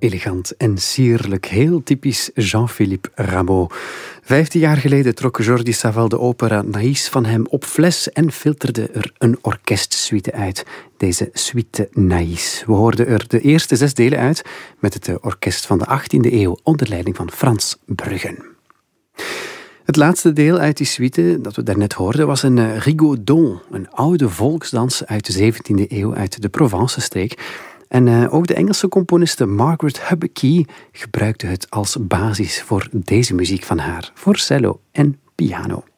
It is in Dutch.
Elegant en sierlijk, heel typisch Jean-Philippe Rameau. 15 jaar geleden trok Jordi Savall de opera Naïs van hem op fles en filterde er een orkestsuite uit. Deze suite Naïs. We hoorden er de eerste 6 delen uit met het orkest van de 18e eeuw onder leiding van Frans Bruggen. Het laatste deel uit die suite dat we daarnet hoorden was een rigodon, een oude volksdans uit de 17e eeuw uit de Provence-streek. En ook de Engelse componiste Margaret Hubbekey gebruikte het als basis voor deze muziek van haar, voor cello en piano.